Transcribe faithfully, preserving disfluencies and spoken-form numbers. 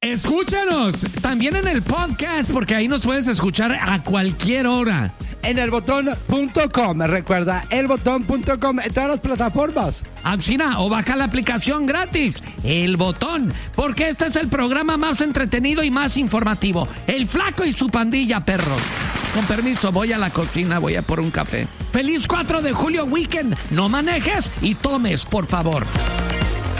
Escúchanos también en el podcast, porque ahí nos puedes escuchar a cualquier hora. En el botón punto com, recuerda, el botón punto com, en todas las plataformas. Axina, o baja la aplicación gratis, El Botón, porque este es el programa más entretenido y más informativo. El Flaco y su pandilla, perros. Con permiso, voy a la cocina, voy a por un café. ¡Feliz cuatro de julio weekend! No manejes y tomes, por favor.